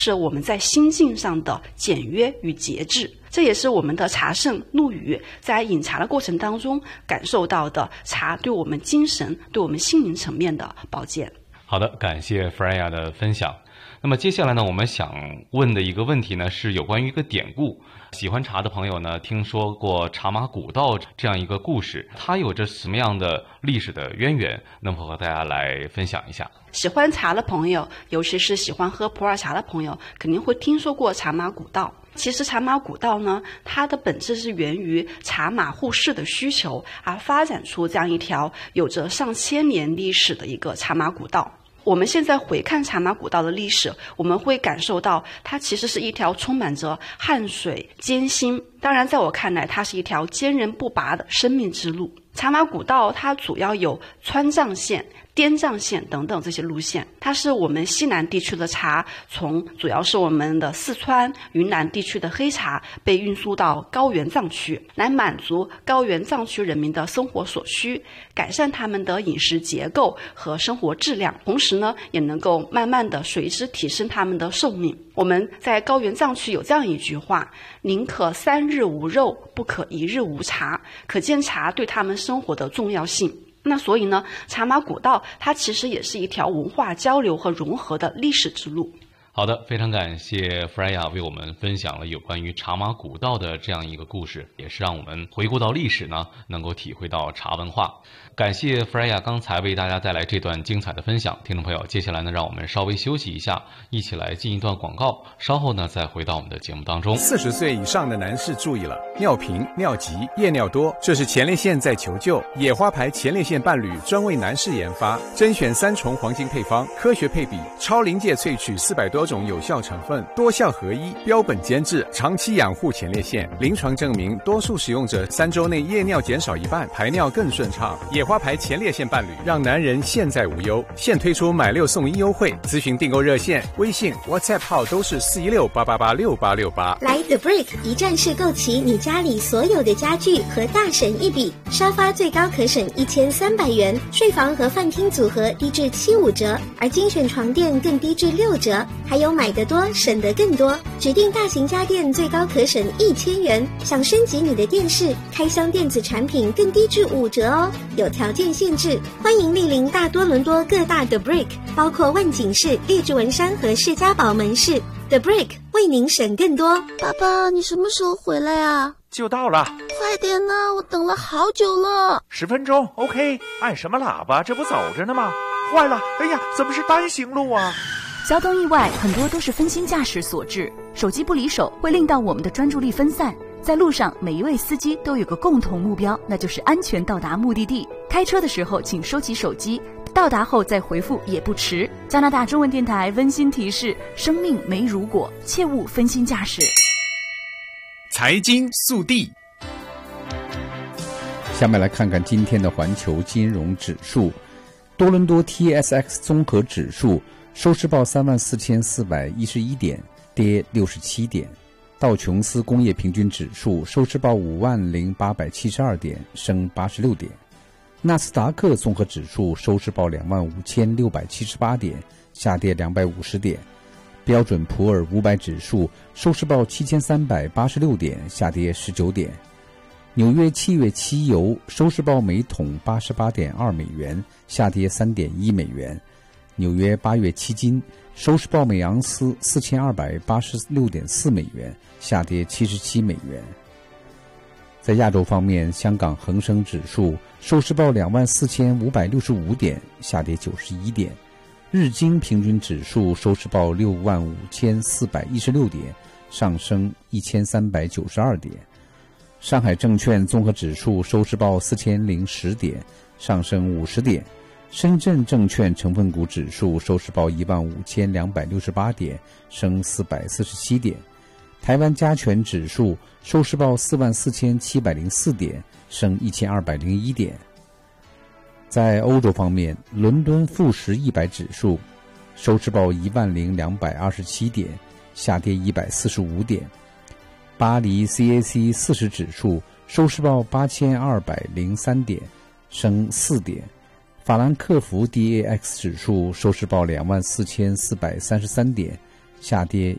是我们在心境上的简约与节制，这也是我们的茶圣陆羽在饮茶的过程当中感受到的茶对我们精神、对我们心灵层面的保健。 好的，感谢 Freya 的分享。那么接下来呢，我们想问的一个问题呢，是有关于一个典故。喜欢茶的朋友呢，听说过茶马古道这样一个故事，它有着什么样的历史的渊源？能否和大家来分享一下？ 喜欢茶的朋友，尤其是喜欢喝普洱茶的朋友，肯定会听说过茶马古道。其实茶马古道呢，它的本质是源于茶马互市的需求，而发展出这样一条有着上千年历史的一个茶马古道。我们现在回看茶马古道的历史，我们会感受到它其实是一条充满着汗水、艰辛，当然在我看来，它是一条坚韧不拔的生命之路。茶马古道它主要有川藏线、滇藏线等等这些路线，它是我们西南地区的茶，主要是我们的四川、云南地区的黑茶被运输到高原藏区，来满足高原藏区人民的生活所需，改善他们的饮食结构和生活质量，同时呢，也能够慢慢的随之提升他们的寿命。我们在高原藏区有这样一句话：宁可3日无肉，不可1日无茶，可见茶对他们生活的重要性。那所以呢，茶马古道它其实也是一条文化交流和融合的历史之路。 好的，非常感谢 Freya 为我们分享了有关于茶马古道的这样一个故事，也是让我们回顾到历史呢，能够体会到茶文化。感谢 Freya 刚才为大家带来这段精彩的分享。听众朋友，接下来呢，让我们稍微休息一下，一起来进一段广告，稍后呢再回到我们的节目当中。 40岁以上的男士注意了，尿频、尿急、夜尿多，这是前列腺在求救。野花牌前列腺伴侣专为男士研发，甄选3重黄金配方，科学配比，超临界萃取400多种有效成分，多效合一，标本兼治，长期养护前列腺。临床证明，多数使用者3周内夜尿减少1半，排尿更顺畅。野花牌前列腺伴侣，让男人现在无忧。现推出买6送1优惠，咨询订购热线、微信、WhatsApp 号都是416-888-6868。 来 The Brick 一站式购齐你家里所有的家具和大省一笔，沙发最高可省1300元，睡房和饭厅组合低至75折，而精选床垫更低至6折，还有买得多省得更多，指定大型家电最高可省1000元，想升级你的电视、开箱电子产品更低至5折哦，有条件限制。欢迎莅临大多伦多各大 The Brick， 包括万景市、列治文山和士嘉堡门市。The Brick 为您省更多。 爸爸，你什么时候回来啊？ 就到了， 快点呢，我等了好久了。 10分钟 OK。 按什么喇叭？这不走着呢吗？坏了，哎呀，怎么是单行路啊？ 交通意外很多都是分心驾驶所致，手机不离手会令到我们的专注力分散。在路上，每一位司机都有个共同目标，那就是安全到达目的地。开车的时候请收起手机，到达后再回复也不迟。加拿大中文电台温馨提示：生命没如果，切勿分心驾驶。 财经速递， 下面来看看今天的环球金融指数。多伦多 TSX 综合指数收市报34,411点，跌67点。道琼斯工业平均指数收市报50,872点，升86点。纳斯达克综合指数收市报25,678点，下跌250点。标准普尔500指数收市报7,386点，下跌19点。纽约7月期油收市报每桶88.2美元，下跌3.1美元。纽约8月期金收市报每盎司4286.4美元，下跌77美元。在亚洲方面，香港恒生指数收市报24,565点，下跌91点。日经平均指数收市报65,416点，上升1392点。上海证券综合指数收市报4,010点，上升50点。深圳证券成分股指数收市报15,268点，升447点。台湾加权指数收市报44,704点，升1201点。在欧洲方面，伦敦富时100指数收市报10,227点，下跌145点。巴黎 CAC 40指数收市报8,203点，升4点。法兰克福 DAX 指数收市报24,433点， 下跌